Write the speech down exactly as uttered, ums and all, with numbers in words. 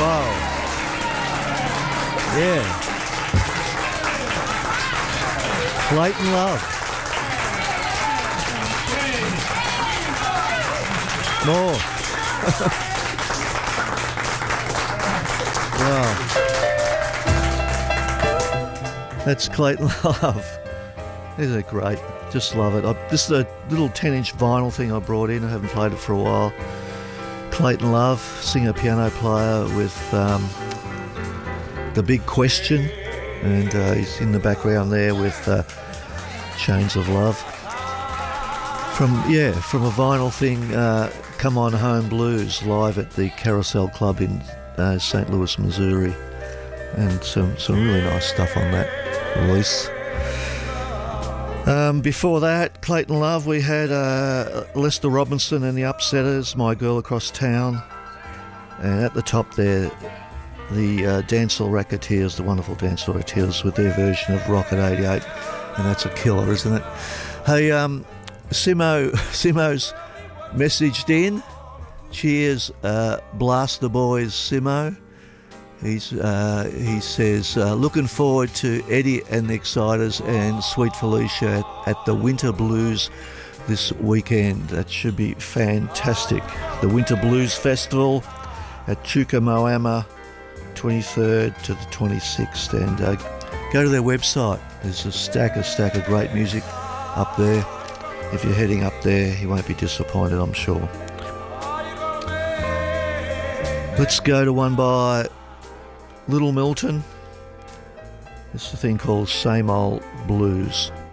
Wow. Yeah. Clayton Love. More. Wow. That's Clayton Love. Isn't it great? Just love it. I, this is a little ten inch vinyl thing I brought in. I haven't played it for a while. Clayton Love, singer, piano player with um, The Big Question, and uh, he's in the background there with uh, Chains of Love. From yeah, from a vinyl thing, uh, Come On Home Blues, live at the Carousel Club in uh, Saint Louis, Missouri, and some some really nice stuff on that release. Um, before that, Clayton Love, we had uh, Lester Robinson and the Upsetters, My Girl Across Town. And at the top there, the uh, Dancehall Racketeers, the wonderful Dancehall Racketeers, with their version of Rocket eighty-eight. And that's a killer, isn't it? Hey, um, Simo, Simo's messaged in. Cheers, uh, Blaster Boys, Simo. He's, uh, he says, uh, looking forward to Eddie and the Exciters and Sweet Felicia at, at the Winter Blues this weekend. That should be fantastic. The Winter Blues Festival at Chukamoama, twenty-third to the twenty-sixth. And uh, go to their website. There's a stack, a stack of great music up there. If you're heading up there, you won't be disappointed, I'm sure. Let's go to one by Little Milton. It's a thing called Same Old Blues.